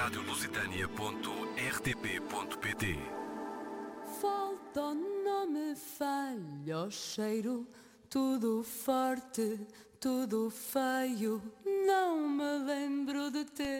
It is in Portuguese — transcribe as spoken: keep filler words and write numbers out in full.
rádio lusitânia ponto r t p ponto p t. Volta, não me falha o cheiro, tudo forte, tudo feio, não me lembro de ter.